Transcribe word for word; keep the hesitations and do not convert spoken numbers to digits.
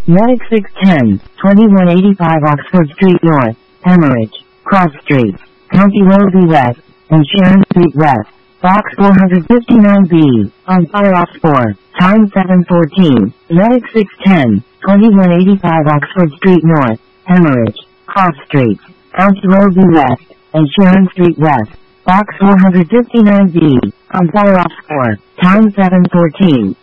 Medic six ten, twenty-one eighty-five Oxford Street North, Hemorrhage, Cross Street, County Road B West, and Sharon Street West. Box four fifty-nine B, on fire off four, time seven fourteen. Medic six ten, twenty-one eighty-five Oxford Street North, Hemorrhage, Cross Street, County Road B West, and Sharon Street West. Box four fifty-nine B, on fire off four, time seven fourteen.